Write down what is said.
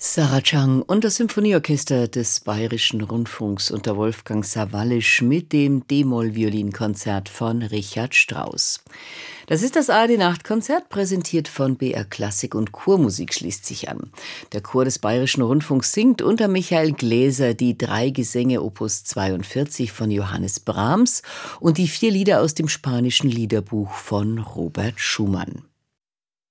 Sarah Chang und das Symphonieorchester des Bayerischen Rundfunks unter Wolfgang Sawallisch mit dem D-Moll-Violinkonzert von Richard Strauss. Das ist das ARD-Nachtkonzert, präsentiert von BR Klassik, und Chormusik schließt sich an. Der Chor des Bayerischen Rundfunks singt unter Michael Gläser die 3 Gesänge Opus 42 von Johannes Brahms und die 4 Lieder aus dem spanischen Liederbuch von Robert Schumann.